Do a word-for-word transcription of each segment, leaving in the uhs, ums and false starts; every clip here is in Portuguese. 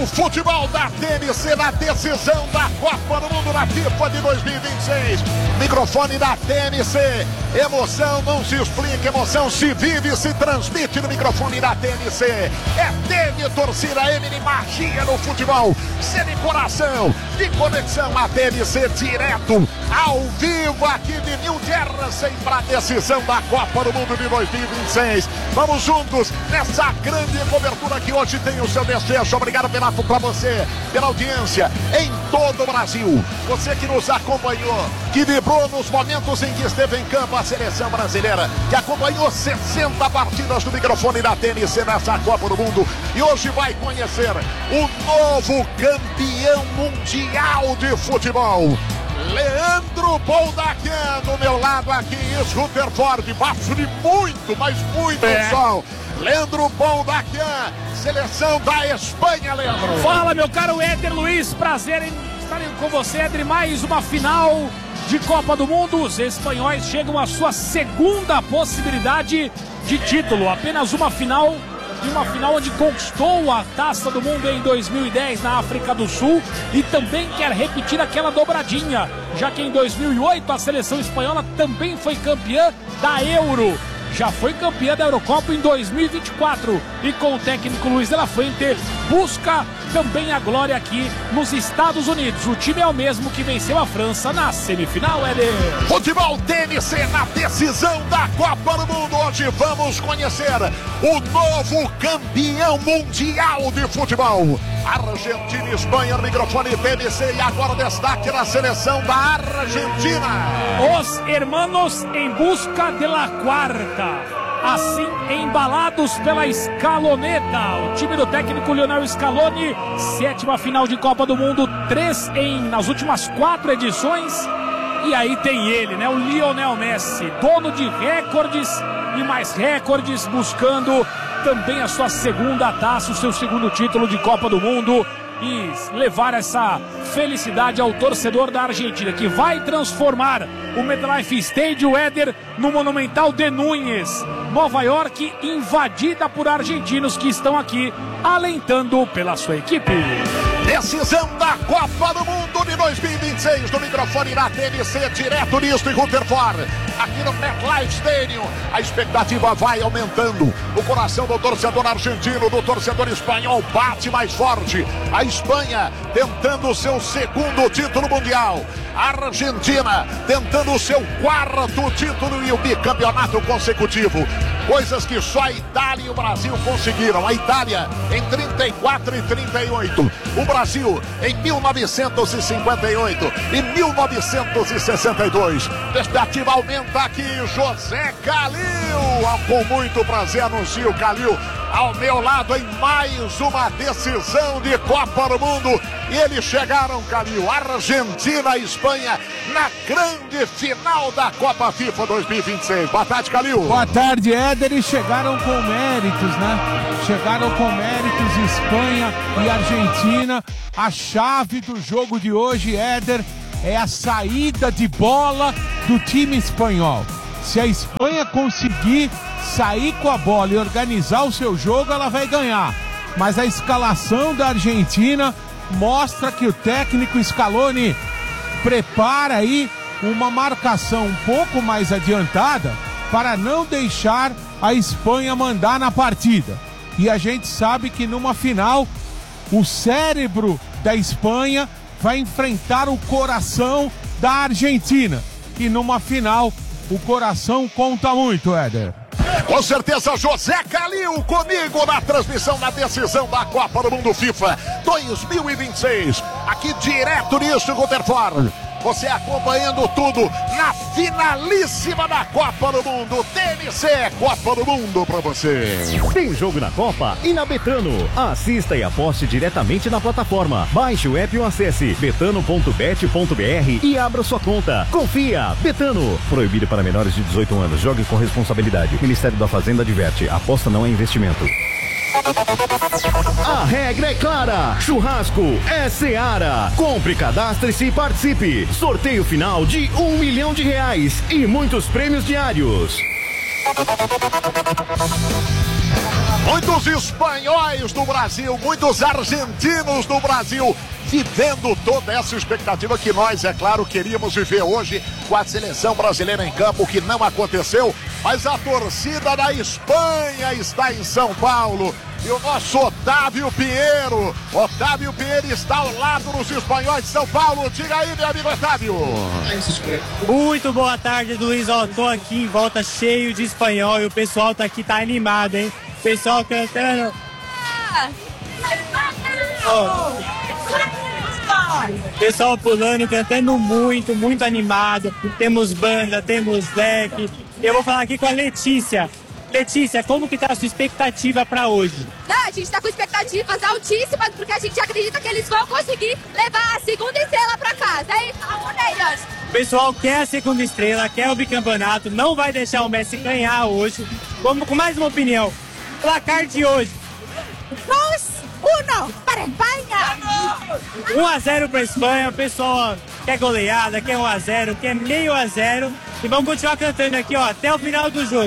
o futebol da T N C na decisão da Copa do Mundo na FIFA de dois mil e vinte e seis. Microfone da T N C. Emoção não se explica, emoção se vive, se transmite no microfone da T N C. É T N torcida, M magia no futebol. Sede coração, de conexão a T N C direto, ao vivo aqui de New Jersey para a decisão da Copa do Mundo de dois mil e vinte e seis. Vamos juntos nessa grande cobertura que hoje tem o seu desfecho. Obrigado pela, pra você, pela audiência em todo o Brasil. Você que nos acompanhou, que vibrou nos momentos em que esteve em campo a seleção brasileira, que acompanhou sessenta partidas do microfone da T N C nessa Copa do Mundo e hoje vai conhecer o novo campeão mundial de futebol. Leandro Boldaquian, do meu lado aqui, Rutherford, baixo de muito, mas muito é. sol. Leandro Boldaquian, seleção da Espanha, Leandro. Fala, meu caro Éder Luiz, prazer em estar com você, Éder, mais uma final de Copa do Mundo. Os espanhóis chegam à sua segunda possibilidade de título, apenas uma final. E uma final onde conquistou a Taça do Mundo em dois mil e dez na África do Sul e também quer repetir aquela dobradinha, já que em dois mil e oito a seleção espanhola também foi campeã da Euro. Já foi campeã da Eurocopa em dois mil e vinte e quatro e com o técnico Luiz de la Fuente busca também a glória aqui nos Estados Unidos. O time é o mesmo que venceu a França na semifinal, Éder. Futebol T N C na decisão da Copa do Mundo. Hoje vamos conhecer o novo campeão mundial de futebol. Argentina e Espanha no microfone T N C e agora destaque na seleção da Argentina. Os hermanos em busca de la quarta. Assim, embalados pela escaloneta, o time do técnico Lionel Scaloni, sétima final de Copa do Mundo, três em, nas últimas quatro edições. E aí tem ele, né, o Lionel Messi, dono de recordes e mais recordes, buscando também a sua segunda taça, o seu segundo título de Copa do Mundo e levar essa felicidade ao torcedor da Argentina, que vai transformar o MetLife Stadium, Éder, no Monumental de Núñez, Nova York, invadida por argentinos que estão aqui alentando pela sua equipe. Decisão da Copa do Mundo de dois mil e vinte e seis, do microfone da T N C, direto nisto em Rutherford, aqui no MetLife Stadium. A expectativa vai aumentando. O coração do torcedor argentino, do torcedor espanhol bate mais forte. A Espanha tentando o seu segundo título mundial. A Argentina tentando o seu quarto título e o bicampeonato consecutivo. Coisas que só a Itália e o Brasil conseguiram. A Itália em trinta e quatro e trinta e oito. O Brasil em mil novecentos e cinquenta e oito e mil novecentos e sessenta e dois. Expectativa aumenta aqui, José Calil. Com muito prazer anuncio o Calil ao meu lado em mais uma decisão de Copa do Mundo. E eles chegaram, Calil, Argentina e Espanha na grande final da Copa FIFA dois mil e vinte e seis. Boa tarde, Calil. Boa tarde, Éder. E chegaram com méritos, né? Chegaram com méritos Espanha e Argentina. A chave do jogo de hoje, Éder, é a saída de bola do time espanhol. Se a Espanha conseguir sair com a bola e organizar o seu jogo, ela vai ganhar. Mas a escalação da Argentina mostra que o técnico Scaloni prepara aí uma marcação um pouco mais adiantada para não deixar a Espanha mandar na partida. E a gente sabe que numa final, o cérebro da Espanha vai enfrentar o coração da Argentina. E numa final, o coração conta muito, Éder. Com certeza, José Calil comigo na transmissão da decisão da Copa do Mundo FIFA dois mil e vinte e seis. Aqui direto nisso, Rutherford. Você acompanhando tudo na finalíssima da Copa do Mundo. T N C, Copa do Mundo pra você. Tem jogo na Copa e na Betano. Assista e aposte diretamente na plataforma. Baixe o app ou acesse betano ponto bet ponto br e abra sua conta. Confia, Betano. Proibido para menores de dezoito anos. Jogue com responsabilidade. Ministério da Fazenda adverte. Aposta não é investimento. A regra é clara. Churrasco é Seara. Compre, cadastre-se e participe. Sorteio final de um milhão de reais e muitos prêmios diários. Muitos espanhóis do Brasil, muitos argentinos do Brasil, vivendo toda essa expectativa que nós, é claro, queríamos viver hoje com a seleção brasileira em campo, que não aconteceu, mas a torcida da Espanha está em São Paulo. E o nosso Otávio Pinheiro, Otávio Pinheiro está ao lado dos espanhóis de São Paulo. Diga aí, meu amigo Otávio. Muito boa tarde, Luiz. Ó, tô aqui em volta cheio de espanhol e o pessoal tá aqui, tá animado, hein? Pessoal cantando. Ó, pessoal pulando, cantando muito, muito animado. Temos banda, temos deck. Eu vou falar aqui com a Letícia. Letícia, como que tá a sua expectativa para hoje? Não, a gente tá com expectativas altíssimas, porque a gente acredita que eles vão conseguir levar a segunda estrela para casa, hein? O pessoal quer a segunda estrela, quer o bicampeonato, não vai deixar o Messi ganhar hoje. Vamos com mais uma opinião. Placar de hoje. dois a um para a Espanha. um a zero para a Espanha, o pessoal quer goleada, quer um a zero, quer meio a zero. E vamos continuar cantando aqui, ó, até o final do jogo.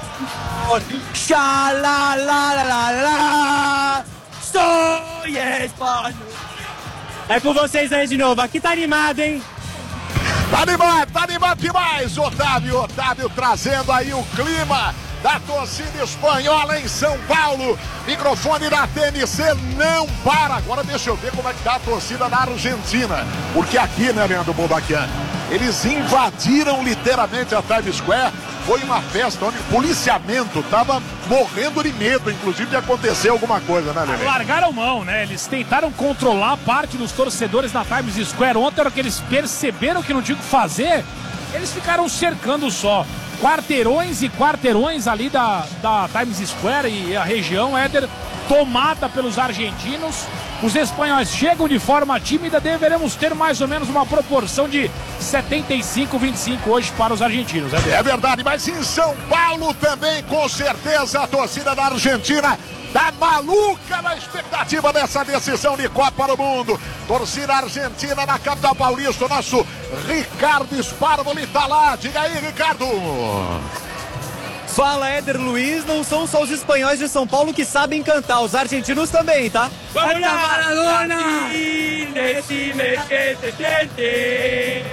Soy espanhol. É com vocês aí de novo. Aqui tá animado, hein? Tá animado, tá animado demais, Otávio. Otávio trazendo aí o clima da torcida espanhola em São Paulo. Microfone da T N C não para. Agora deixa eu ver como é que tá a torcida na Argentina. Porque aqui, né, Leandro Bobaquian, eles invadiram literalmente a Times Square. Foi uma festa onde o policiamento estava morrendo de medo, inclusive, de acontecer alguma coisa, né, Lelê? Largaram mão, né? Eles tentaram controlar parte dos torcedores na Times Square. Ontem, na hora que eles perceberam que não tinha o que fazer, eles ficaram cercando só. Quarteirões e quarteirões ali da, da Times Square e a região, Éder, tomada pelos argentinos. Os espanhóis chegam de forma tímida, deveremos ter mais ou menos uma proporção de setenta e cinco a vinte e cinco hoje para os argentinos. É, é verdade, mas em São Paulo também, com certeza, a torcida da Argentina tá maluca na expectativa dessa decisão de Copa do Mundo. Torcida argentina na capital paulista, o nosso Ricardo Sparvoli tá lá. Diga aí, Ricardo. Fala, Éder Luiz, não são só os espanhóis de São Paulo que sabem cantar, os argentinos também, tá? Vamos lá, Maradona! Decime que te siente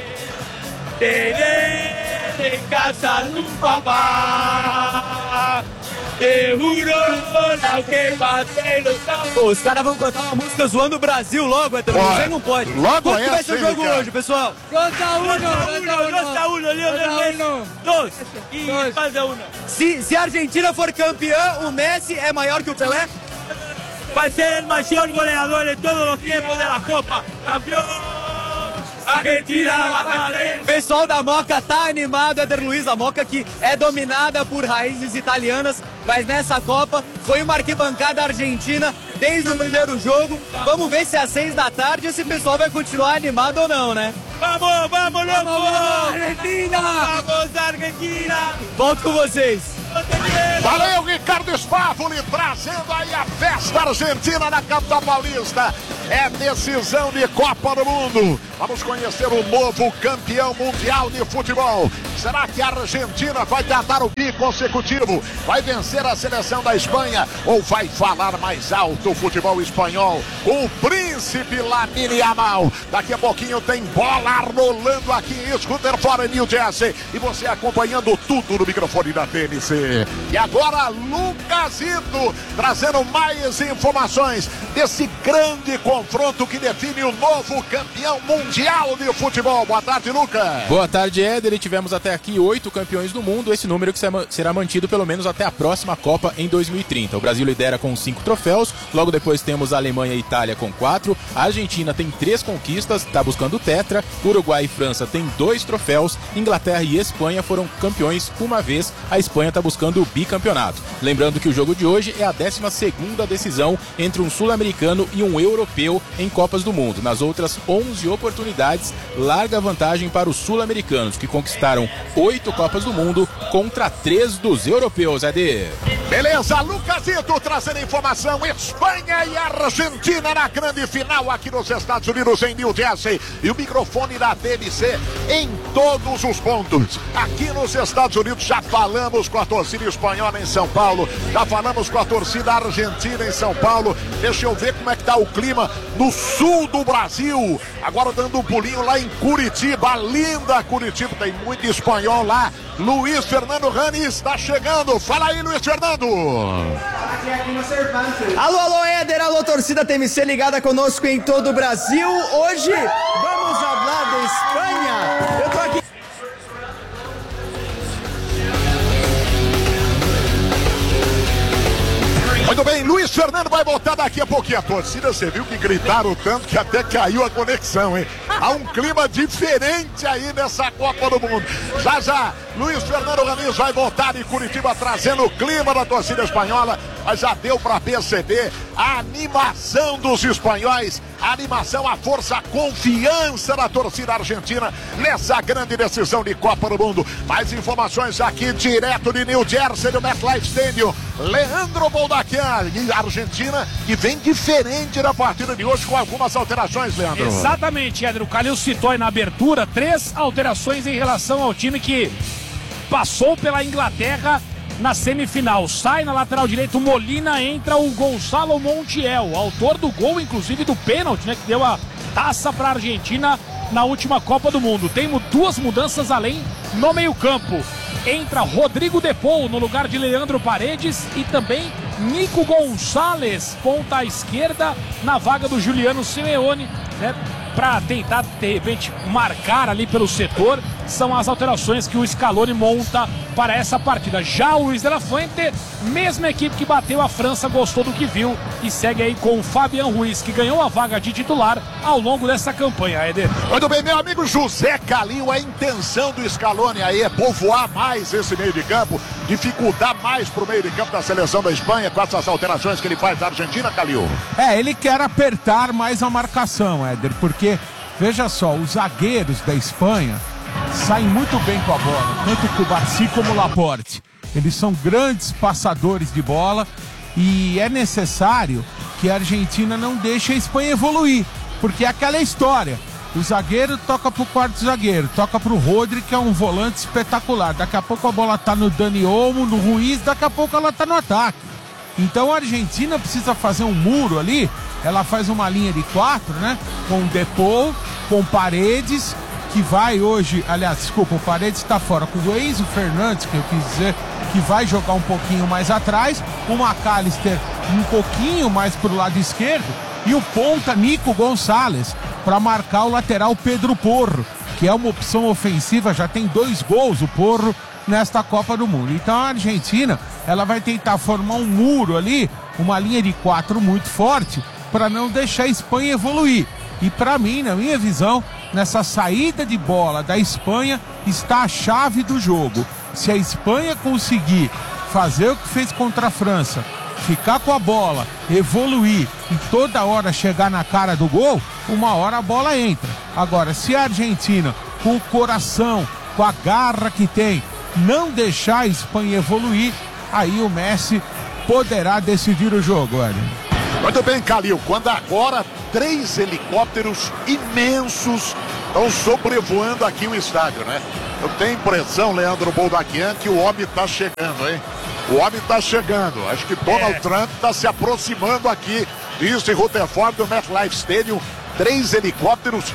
tener en casa un papá. Te juro lo que pasé los años. Pô, os caras vão cantar uma música zoando o Brasil logo, Éder Luiz, aí não pode. Logo Quanto é que vai assim, ser o jogo cara. hoje, pessoal? dos a uno, dos a uno, Lionel Messi. Dos y más de uno. Se, se a Argentina for campeã, o Messi é maior que o Pelé? Va a ser el mayor goleador de todos los tiempos de la Copa. Campeón. Argentina bajaré. O pessoal da Moca tá animado, Éder Luiz, a Moca que é dominada por raízes italianas, mas nessa Copa foi uma arquibancada argentina desde o primeiro jogo. Vamos ver se às seis da tarde esse pessoal vai continuar animado ou não, né? Vamos, vamos, loco! Argentina! Vamos, Argentina! Volto com vocês. Valeu, Ricardo Sparvoli, trazendo aí a festa argentina na capital paulista. É decisão de Copa do Mundo. Vamos conhecer o novo campeão mundial de futebol. Será que a Argentina vai tentar o bi consecutivo? Vai vencer a seleção da Espanha? Ou vai falar mais alto o futebol espanhol? Com o príncipe Lamine Yamal. Daqui a pouquinho tem bola rolando aqui em Scooterford, New Jersey. E você acompanhando tudo no microfone da T N C. E agora Lucasito trazendo mais informações desse grande confronto que define o novo campeão mundial de futebol. Boa tarde, Lucas. Boa tarde, Éder. E tivemos até aqui oito campeões do mundo, esse número que será mantido pelo menos até a próxima Copa em dois mil e trinta. O Brasil lidera com cinco troféus, logo depois temos a Alemanha e a Itália com quatro, a Argentina tem três conquistas, está buscando o tetra, Uruguai e França tem dois troféus, Inglaterra e Espanha foram campeões uma vez, a Espanha está buscando o bicampeonato. Lembrando que o jogo de hoje é a décima segunda decisão entre um sul-americano e um europeu em Copas do Mundo. Nas outras onze oportunidades, larga vantagem para os sul-americanos, que conquistaram oito Copas do Mundo contra três dos europeus, Ed. Beleza, Lucasito trazendo informação. Espanha e Argentina na grande final aqui nos Estados Unidos, em New Jersey. E o microfone da T M C em todos os pontos. Aqui nos Estados Unidos já falamos com a torcida espanhola em São Paulo. Já falamos com a torcida argentina em São Paulo. Deixa eu ver como é que tá o clima no sul do Brasil. Agora dando um pulinho lá em Curitiba. Linda Curitiba, tem muito espanhol lá. Luiz Fernando Rani está chegando. Fala aí, Luiz Fernando. Alô, alô, Éder, alô, torcida T M C ligada conosco em todo o Brasil. Hoje vamos falar da Espanha. Eu tô aqui. Muito bem, Luiz Fernando vai voltar daqui a pouquinho. A torcida, você viu que gritaram tanto que até caiu a conexão, hein? Há um clima diferente aí nessa Copa do Mundo. Já já, Luiz Fernando Ramiz vai voltar em Curitiba trazendo o clima da torcida espanhola. Mas já deu para perceber a animação dos espanhóis, a animação, a força, a confiança da torcida argentina nessa grande decisão de Copa do Mundo. Mais informações aqui direto de New Jersey, do MetLife Stadium. Leandro Boldaquian, e a Argentina que vem diferente na partida de hoje com algumas alterações, Leandro. Exatamente, Éder. O Calil citou aí na abertura três alterações em relação ao time que passou pela Inglaterra na semifinal. Sai na lateral direita o Molina, entra o Gonçalo Montiel, autor do gol, inclusive do pênalti, né, que deu a taça para a Argentina na última Copa do Mundo. Tem duas mudanças além no meio-campo. Entra Rodrigo De Paul no lugar de Leandro Paredes e também Nico Gonçalves, ponta à esquerda, na vaga do Juliano Simeone, né, para tentar, de repente, marcar ali pelo setor. São as alterações que o Scaloni monta para essa partida. Já o Luiz de la Fuente, mesma equipe que bateu a França, gostou do que viu e segue aí com o Fabian Ruiz, que ganhou a vaga de titular ao longo dessa campanha, Éder. Muito bem, meu amigo José Calil, a intenção do Scaloni aí é povoar mais esse meio de campo, dificultar mais pro meio de campo da seleção da Espanha com essas alterações que ele faz da Argentina, Calil. É, ele quer apertar mais a marcação, Éder, porque, veja só, os zagueiros da Espanha saem muito bem com a bola, tanto o Cubarsí como o Laporte. Eles são grandes passadores de bola e é necessário que a Argentina não deixe a Espanha evoluir, porque é aquela história. O zagueiro toca pro quarto zagueiro, toca pro Rodri, que é um volante espetacular. Daqui a pouco a bola tá no Dani Olmo, no Ruiz, daqui a pouco ela tá no ataque. Então a Argentina precisa fazer um muro ali. Ela faz uma linha de quatro, né? Com De Paul, com Paredes, que vai hoje, aliás, desculpa, o Paredes está fora, com o Enzo Fernandes, que eu quis dizer, que vai jogar um pouquinho mais atrás, o McAllister um pouquinho mais pro lado esquerdo, e o ponta Nico Gonçalves para marcar o lateral Pedro Porro, que é uma opção ofensiva, já tem dois gols o Porro nesta Copa do Mundo. Então a Argentina, ela vai tentar formar um muro ali, uma linha de quatro muito forte, para não deixar a Espanha evoluir. E para mim, na minha visão, nessa saída de bola da Espanha está a chave do jogo. Se a Espanha conseguir fazer o que fez contra a França, ficar com a bola, evoluir e toda hora chegar na cara do gol, uma hora a bola entra. Agora, se a Argentina, com o coração, com a garra que tem, não deixar a Espanha evoluir, aí o Messi poderá decidir o jogo, Hélio. Muito bem, Calil, quando agora três helicópteros imensos estão sobrevoando aqui o estádio, né? Eu tenho impressão, Leandro Boldaquian, que o homem está chegando, hein? O homem está chegando. Acho que Donald é. Trump está se aproximando aqui disso em Rutherford, do MetLife Stadium. Três helicópteros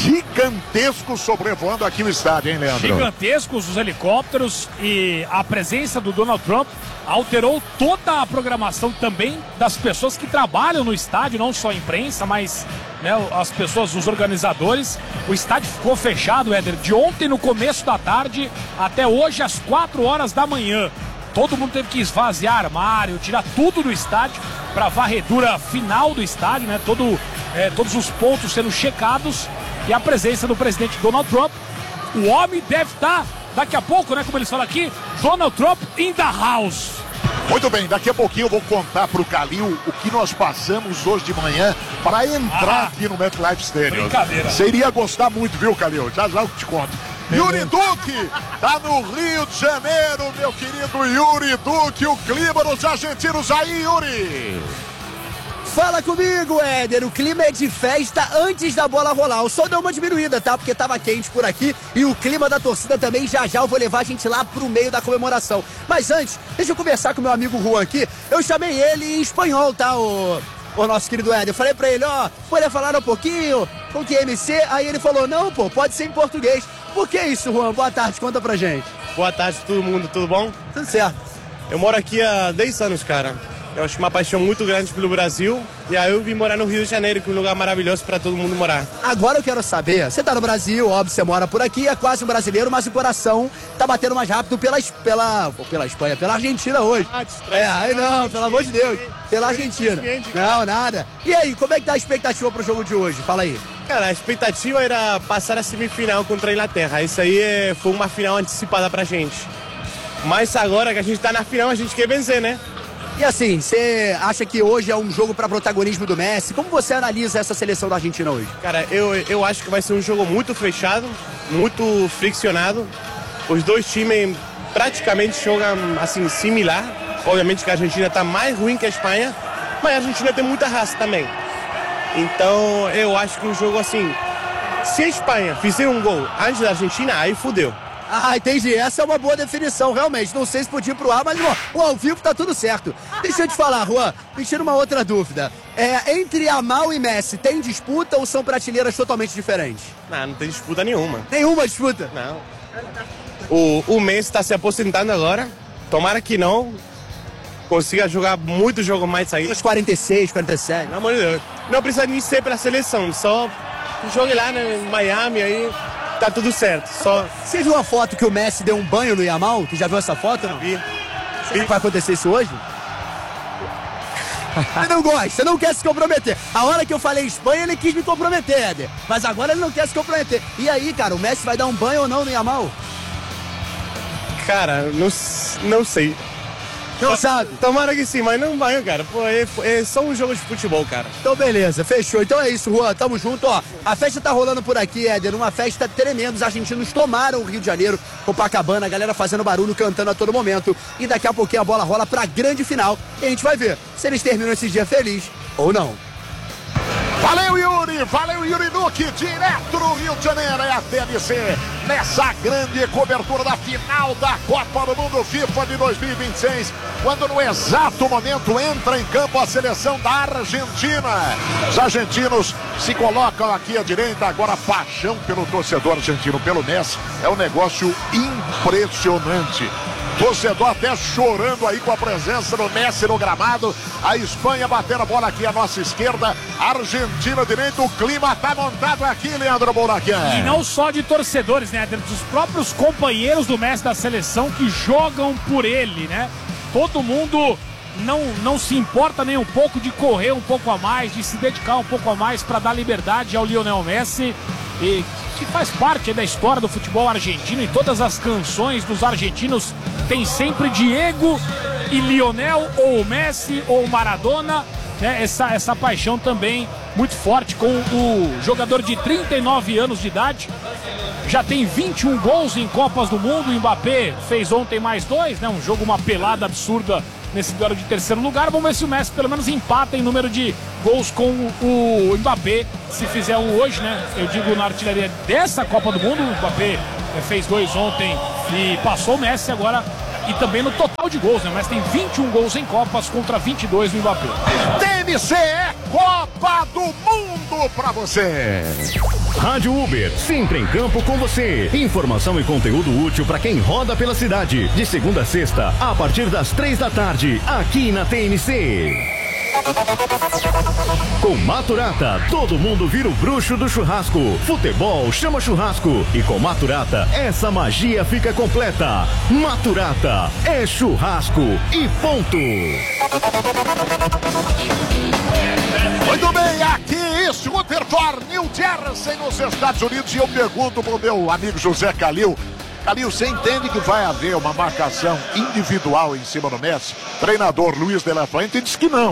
gigantescos sobrevoando aqui o estádio, hein, Leandro? Gigantescos os helicópteros, e a presença do Donald Trump alterou toda a programação também das pessoas que trabalham no estádio, não só a imprensa, mas, né, as pessoas, os organizadores. O estádio ficou fechado, Éder, de ontem no começo da tarde até hoje às quatro horas da manhã. Todo mundo teve que esvaziar armário, tirar tudo do estádio para a varredura final do estádio, né? Todo, é, todos os pontos sendo checados, e a presença do presidente Donald Trump. O homem deve estar, daqui a pouco, né? Como eles falam aqui, Donald Trump in the house. Muito bem, daqui a pouquinho eu vou contar pro Calil o que nós passamos hoje de manhã para entrar ah, aqui no MetLife Stadium. Brincadeira. Você iria gostar muito, viu, Calil? Já já eu te conto. Yuri Duque tá no Rio de Janeiro, meu querido Yuri Duque, o clima dos argentinos aí, Yuri. Fala comigo, Éder. O clima é de festa antes da bola rolar. O sol deu uma diminuída, tá? Porque tava quente por aqui e o clima da torcida também. Já já eu vou levar a gente lá pro meio da comemoração. Mas antes, deixa eu conversar com o meu amigo Juan aqui. Eu chamei ele em espanhol, tá, o, o nosso querido Éder. Eu falei pra ele, ó, pode falar um pouquinho com que M C? Aí ele falou, não, pô, pode ser em português. Por que isso, Juan? Boa tarde, conta pra gente. Boa tarde todo mundo, tudo bom? Tudo certo. Eu moro aqui há dez anos, cara. Eu acho uma paixão muito grande pelo Brasil. E aí eu vim morar no Rio de Janeiro, que é um lugar maravilhoso para todo mundo morar. Agora eu quero saber, você tá no Brasil, óbvio, você mora por aqui, é quase um brasileiro, mas o coração tá batendo mais rápido pela, pela, pela Espanha, pela Argentina hoje. Ah, é, aí não, pelo amor de Deus, pela Argentina. Não, nada. E aí, como é que tá a expectativa pro jogo de hoje? Fala aí. Cara, a expectativa era passar a semifinal contra a Inglaterra. Isso aí é, foi uma final antecipada pra gente. Mas agora que a gente tá na final, a gente quer vencer, né? E assim, você acha que hoje é um jogo para protagonismo do Messi? Como você analisa essa seleção da Argentina hoje? Cara, eu, eu acho que vai ser um jogo muito fechado, muito friccionado. Os dois times praticamente jogam assim, similar. Obviamente que a Argentina está mais ruim que a Espanha, mas a Argentina tem muita raça também. Então eu acho que um jogo assim, se a Espanha fizer um gol antes da Argentina, aí fudeu. Ah, entendi. Essa é uma boa definição, realmente. Não sei se podia ir pro ar, mas ó, o ao vivo tá tudo certo. Deixa eu te falar, Juan, me tira uma outra dúvida. É, entre Yamal e Messi, tem disputa ou são prateleiras totalmente diferentes? Não, não tem disputa nenhuma. Nenhuma disputa? Não. O, o Messi está se aposentando agora. Tomara que não consiga jogar muito jogo mais aí. Uns quarenta e seis, quarenta e sete. Pelo amor de Deus. Não precisa nem ser pela seleção, só jogue lá em Miami aí. Tá tudo certo, só... Você viu a foto que o Messi deu um banho no Yamal? Tu já viu essa foto? Não? Vi. Será que vai acontecer isso hoje? Você não gosta, você não quer se comprometer. A hora que eu falei Espanha, ele quis me comprometer, Éder. Mas agora ele não quer se comprometer. E aí, cara, o Messi vai dar um banho ou não no Yamal? Cara, não, não sei. Não sabe? Tomara que sim, mas não vai, cara. Pô, é, é só um jogo de futebol, cara. Então beleza, fechou. Então é isso, Juan, tamo junto, ó. A festa tá rolando por aqui, Éder, uma festa tremenda. Os argentinos tomaram o Rio de Janeiro, Copacabana, a galera fazendo barulho, cantando a todo momento. E daqui a pouquinho a bola rola pra grande final. E a gente vai ver se eles terminam esse dia feliz ou não. Valeu, Yuri! Valeu, Yuri Duque! Direto do Rio de Janeiro, é a T N C. Nessa grande cobertura da final da Copa do Mundo FIFA de dois mil e vinte e seis, quando no exato momento entra em campo a seleção da Argentina. Os argentinos se colocam aqui à direita, agora a paixão pelo torcedor argentino, pelo Messi, é um negócio impressionante. Torcedor até chorando aí com a presença do Messi no gramado. A Espanha batendo a bola aqui à nossa esquerda. A Argentina direita. O clima tá montado aqui, Leandro Bouraquim. E não só de torcedores, né? Dos próprios companheiros do Messi da seleção que jogam por ele, né? Todo mundo não, não se importa nem um pouco de correr um pouco a mais, de se dedicar um pouco a mais para dar liberdade ao Lionel Messi. E que faz parte da história do futebol argentino, e todas as canções dos argentinos tem sempre Diego e Lionel, ou Messi, ou Maradona, né? Essa, essa paixão também muito forte com o jogador de trinta e nove anos de idade, já tem vinte e um gols em Copas do Mundo. O Mbappé fez ontem mais dois, né? Um jogo, uma pelada absurda nesse duelo de terceiro lugar. Vamos ver se o Messi pelo menos empata em número de gols com o Mbappé, se fizer um hoje, né? Eu digo na artilharia dessa Copa do Mundo. O Mbappé fez dois ontem e passou o Messi agora, e também no total de gols, né? O Messi tem vinte e um gols em Copas contra vinte e dois no Mbappé. T N C é Copa do Mundo pra você. Rádio Uber, sempre em campo com você. Informação e conteúdo útil para quem roda pela cidade. De segunda a sexta, a partir das três da tarde, aqui na T N C. Com Maturata, todo mundo vira o bruxo do churrasco. Futebol chama churrasco. E com Maturata, essa magia fica completa. Maturata é churrasco e ponto. Muito bem, aqui isso, Rutherford, New Jersey, nos Estados Unidos. E eu pergunto pro meu amigo José Calil. Calil, você entende que vai haver uma marcação individual em cima do Messi? Treinador Luiz de la Fuente diz que não.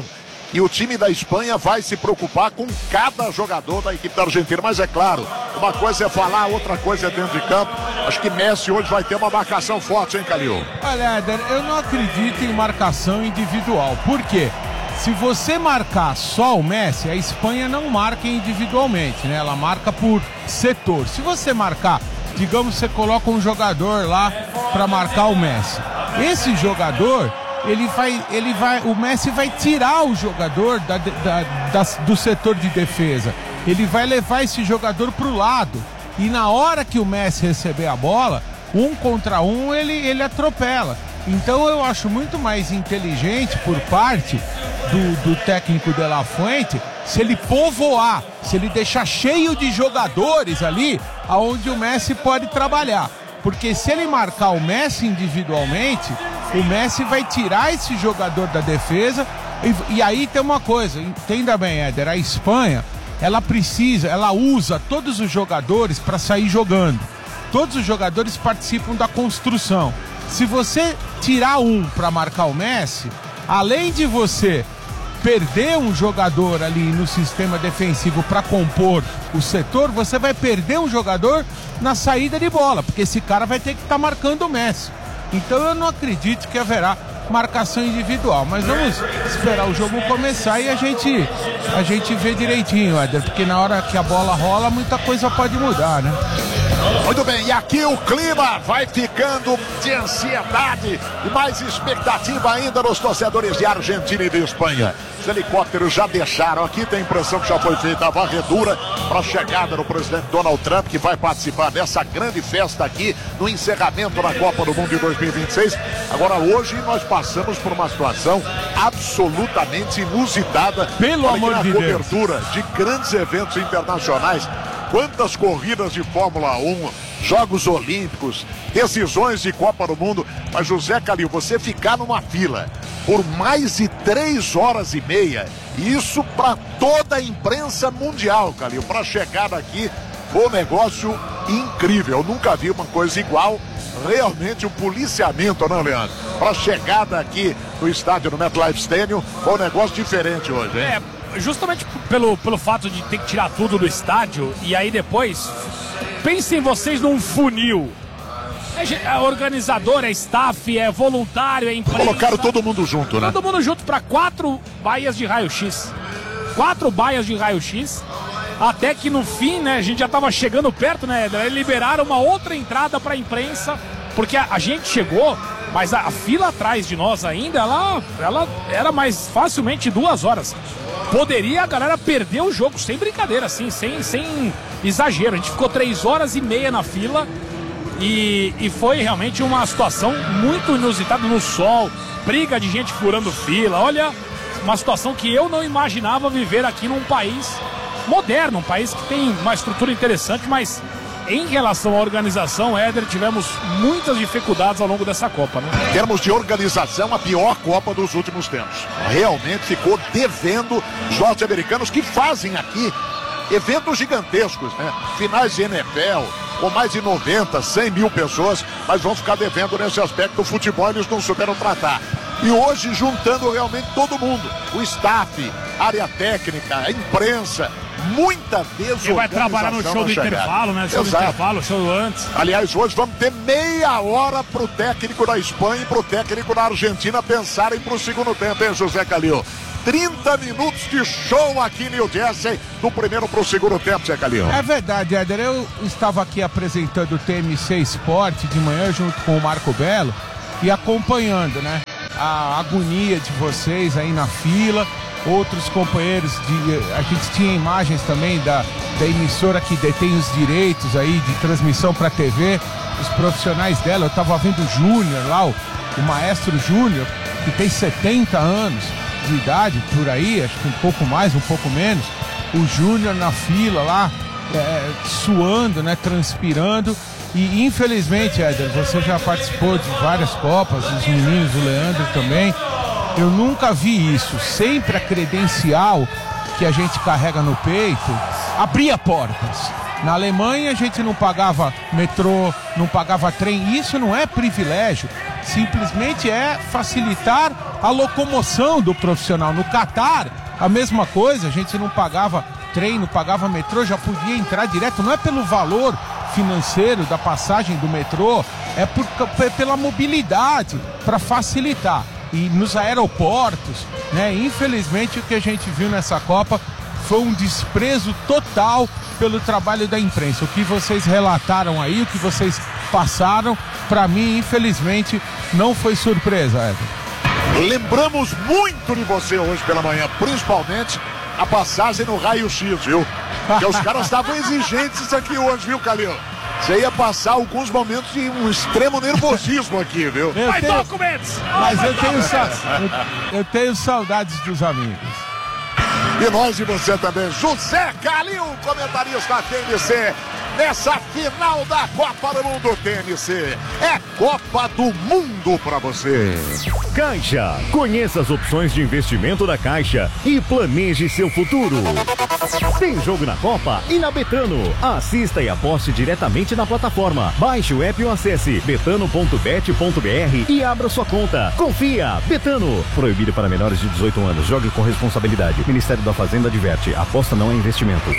E o time da Espanha vai se preocupar com cada jogador da equipe da Argentina. Mas é claro, uma coisa é falar, outra coisa é dentro de campo. Acho que Messi hoje vai ter uma marcação forte, hein, Calil? Olha, Éder, eu não acredito em marcação individual. Por quê? Se você marcar só o Messi, a Espanha não marca individualmente, né? Ela marca por setor. Se você marcar, digamos, você coloca um jogador lá para marcar o Messi. Esse jogador, ele vai, ele vai, o Messi vai tirar o jogador da, da, da, do setor de defesa. Ele vai levar esse jogador para o lado. E na hora que o Messi receber a bola, um contra um, ele, ele atropela. Então eu acho muito mais inteligente por parte do, do técnico De La Fuente, se ele povoar, se ele deixar cheio de jogadores ali, aonde o Messi pode trabalhar. Porque se ele marcar o Messi individualmente, o Messi vai tirar esse jogador da defesa. E, e aí tem uma coisa, entenda bem, Éder, a Espanha, ela precisa, ela usa todos os jogadores para sair jogando. Todos os jogadores participam da construção. Se você tirar um para marcar o Messi, além de você perder um jogador ali no sistema defensivo para compor o setor, você vai perder um jogador na saída de bola, porque esse cara vai ter que estar tá marcando o Messi. Então eu não acredito que haverá marcação individual, mas vamos esperar o jogo começar e a gente, a gente vê direitinho, Éder, porque na hora que a bola rola, muita coisa pode mudar, né? Muito bem, e aqui o clima vai ficando de ansiedade e mais expectativa ainda nos torcedores de Argentina e de Espanha. Os helicópteros já deixaram aqui, tem a impressão que já foi feita a varredura para a chegada do presidente Donald Trump, que vai participar dessa grande festa aqui no encerramento da Copa do Mundo de dois mil e vinte e seis. Agora hoje nós passamos por uma situação absolutamente inusitada. Pelo amor de Deus. A cobertura de grandes eventos internacionais. Quantas corridas de Fórmula um, Jogos Olímpicos, decisões de Copa do Mundo. Mas, José Calil, você ficar numa fila por mais de três horas e meia, isso para toda a imprensa mundial, Calil, para chegar aqui, foi um negócio incrível. Eu nunca vi uma coisa igual. Realmente o policiamento, não, Leandro? Para a chegada aqui no estádio, no MetLife Stadium, foi um negócio diferente hoje, hein? É. Justamente pelo, pelo fato de ter que tirar tudo do estádio e aí depois, pensem vocês num funil. É, é organizador, é staff, é voluntário, é imprensa. Colocaram todo mundo junto, né? Todo mundo junto para quatro baias de raio-x. Quatro baias de raio-x. Até que no fim, né, a gente já estava chegando perto, né? Liberaram uma outra entrada para a imprensa, porque a, a gente chegou, mas a, a fila atrás de nós ainda, ela, ela era mais facilmente duas horas. Poderia a galera perder o jogo, sem brincadeira, assim, sem, sem exagero. A gente ficou três horas e meia na fila e, e foi realmente uma situação muito inusitada no sol, briga de gente furando fila. Olha, uma situação que eu não imaginava viver aqui num país moderno, um país que tem uma estrutura interessante, mas em relação à organização, Éder, tivemos muitas dificuldades ao longo dessa Copa, né? Em termos de organização, a pior Copa dos últimos tempos. Realmente ficou devendo os norte-americanos que fazem aqui eventos gigantescos, né? Finais de N F L, com mais de noventa, cem mil pessoas, mas vão ficar devendo nesse aspecto. O futebol eles não souberam tratar. E hoje juntando realmente todo mundo, o staff, área técnica, a imprensa, muita desorganização. E vai trabalhar no show do intervalo, né? Show Exato. do intervalo, show antes. Aliás, hoje vamos ter meia hora para o técnico da Espanha e para o técnico da Argentina pensarem para o segundo tempo, hein, José Calil? trinta minutos de show aqui em New Jersey, do primeiro para o segundo tempo, Zé Calil. É verdade, Éder. Eu estava aqui apresentando o T M C Esporte de manhã junto com o Marco Belo e acompanhando, né, a agonia de vocês aí na fila. Outros companheiros, de, a gente tinha imagens também da, da emissora que detém os direitos aí de transmissão para T V, os profissionais dela. Eu estava vendo o Júnior lá, o, o maestro Júnior, que tem setenta anos de idade, por aí, acho que um pouco mais, um pouco menos. O Júnior na fila lá, é, suando, né, transpirando. E infelizmente, Éder, você já participou de várias Copas, os meninos, o Leandro também. Eu nunca vi isso. Sempre a credencial que a gente carrega no peito abria portas. Na Alemanha a gente não pagava metrô, não pagava trem. Isso não é privilégio. Simplesmente é facilitar a locomoção do profissional. No Catar, a mesma coisa, a gente não pagava trem, não pagava metrô, já podia entrar direto, não é pelo valor financeiro da passagem do metrô, é por, pela mobilidade, para facilitar. E nos aeroportos, né? Infelizmente o que a gente viu nessa Copa foi um desprezo total pelo trabalho da imprensa. O que vocês relataram aí, o que vocês passaram, para mim, infelizmente, não foi surpresa, Éder. Lembramos muito de você hoje pela manhã, principalmente a passagem no raio-x, viu? Porque os caras estavam exigentes isso aqui hoje, viu, Calil? Você ia passar alguns momentos de um extremo nervosismo aqui, viu? Eu Vai tenho... documentos! Mas eu tenho, sa... eu... eu tenho saudades dos amigos. E nós e você também. José Calil, comentarista da T N C, nessa final da Copa do Mundo T N C. É Copa do Mundo pra você. Caixa. Conheça as opções de investimento da Caixa e planeje seu futuro. Tem jogo na Copa e na Betano. Assista e aposte diretamente na plataforma. Baixe o app ou acesse betano ponto bet ponto br e abra sua conta. Confia. Betano. Proibido para menores de dezoito anos. Jogue com responsabilidade. Ministério da Fazenda adverte. Aposta não é investimento.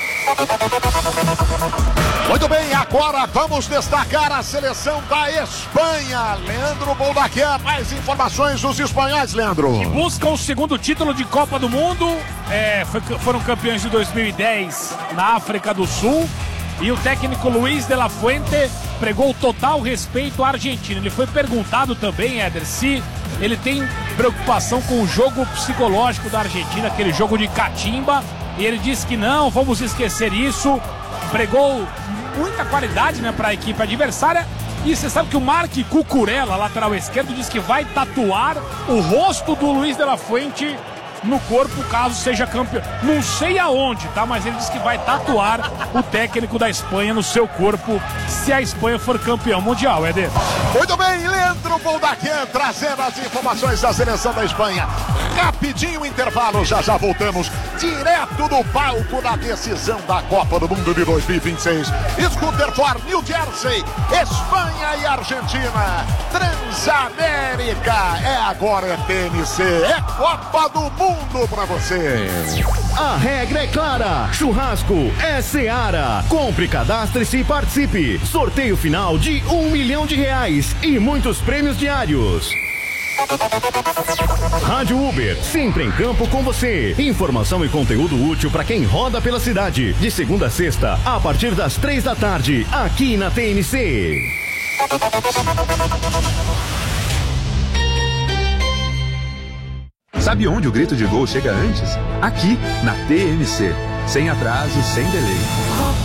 Muito bem, agora vamos destacar a seleção da Espanha. Leandro Boldaquer, mais informações dos espanhóis, Leandro. Que buscam o segundo título de Copa do Mundo. É, foi, foram campeões de dois mil e dez na África do Sul. E o técnico Luiz de la Fuente pregou total respeito à Argentina. Ele foi perguntado também, Éder, se ele tem preocupação com o jogo psicológico da Argentina, aquele jogo de catimba. E ele disse que não, vamos esquecer isso. Pregou muita qualidade, né, para a equipe adversária. E você sabe que o Marc Cucurella, lateral esquerdo, disse que vai tatuar o rosto do Luiz de la Fuente no corpo, caso seja campeão. Não sei aonde, tá? Mas ele disse que vai tatuar o técnico da Espanha no seu corpo se a Espanha for campeão mundial, Éder. Muito bem, Leandro Boldaquer trazendo as informações da seleção da Espanha. Rapidinho intervalo, já já voltamos direto do palco da decisão da Copa do Mundo de dois mil e vinte e seis. Scooter Ford, New Jersey, Espanha e Argentina. Transamérica, é agora é T N C, é Copa do Mundo pra você. A regra é clara, churrasco é Seara. Compre, cadastre-se e participe. Sorteio final de um milhão de reais e muitos prêmios diários. Rádio Uber, sempre em campo com você. Informação e conteúdo útil para quem roda pela cidade. De segunda a sexta, a partir das três da tarde, aqui na T N C. Sabe onde o grito de gol chega antes? Aqui, na T N C. Sem atraso, sem delay.